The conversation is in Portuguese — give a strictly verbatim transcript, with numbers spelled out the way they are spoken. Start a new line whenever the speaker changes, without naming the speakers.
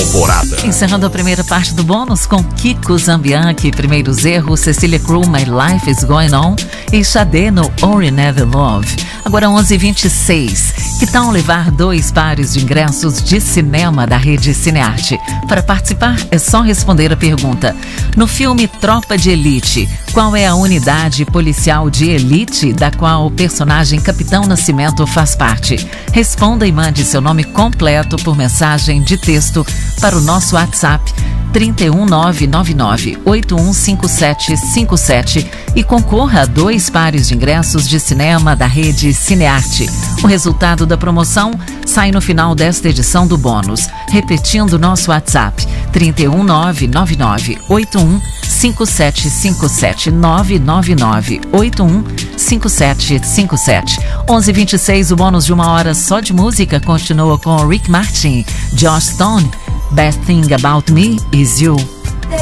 Alvorada.
Encerrando a primeira parte do bônus com Kiko Zambianchi, Primeiros Erros, Cecília Crew, My Life is Going On e Xadê no Or Never Love. Agora onze e vinte e seis. Que tal levar dois pares de ingressos de cinema da rede Cinearte? Para participar é só responder a pergunta. No filme Tropa de Elite, qual é a unidade policial de elite da qual o personagem Capitão Nascimento faz parte? Responda e mande seu nome completo por mensagem de texto para o nosso WhatsApp trinta e um nove nove nove oito um cinco sete cinco sete e concorra a dois pares de ingressos de cinema da rede Cinearte. O resultado da promoção sai no final desta edição do bônus. Repetindo nosso WhatsApp trinta e um nove nove nove oito um cinco sete cinco sete nove nove nove oito um cinco sete cinco sete. onze e vinte e seis, o bônus de uma hora só de música continua com Rick Martin, Joss Stone. Best Thing About Me Is You.